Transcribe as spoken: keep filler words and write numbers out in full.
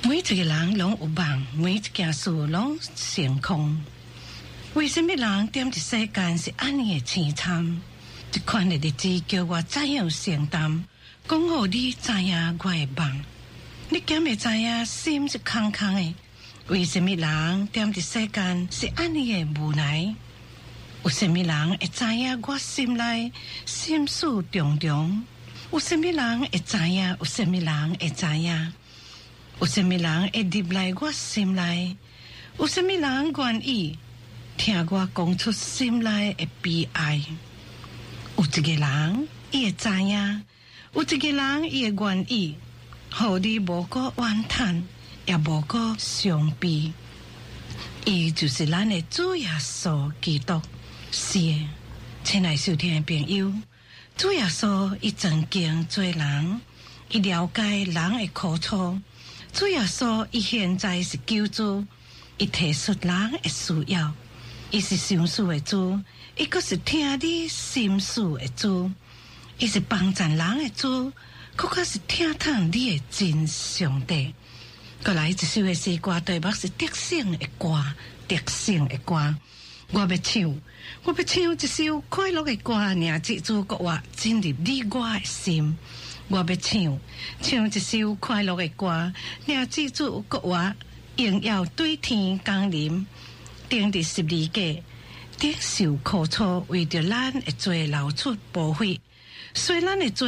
每一个人拢有梦，每一件事拢成功。为什么人踮伫世间是安尼的凄惨？这款的日子叫我怎样承担？讲互你知影我的梦，你敢会知影心是空空的？为什么人踮伫世间是安尼的无奈？有什么人会知影我心内心事重重？有什么人会知影？有什么人会知影？有什么人会入来我心内？有什么人愿意听我讲出心内的悲哀？有一个人伊会知影，有一个人伊会愿意，互你无过怨叹，也无过伤悲。伊就是咱的主耶稣基督。是的，亲爱收听的朋友，主耶稣伊曾经做人，伊了解人的苦楚。主耶稣伊现在是救主，伊提出人的需要，伊是相似的主，伊阁是听你心事的主，伊是帮助人的主，阁可是听透你的真上帝。过来一首的诗歌题目是得胜的歌，得胜的歌。我要唱，我要唱一首快乐的歌，让这主国话进入你我的心。我要唱，唱一首快乐的歌，让这主国话荣耀对天降临。定伫十二家，得受苦楚，为着咱会做流出宝血，虽咱会做。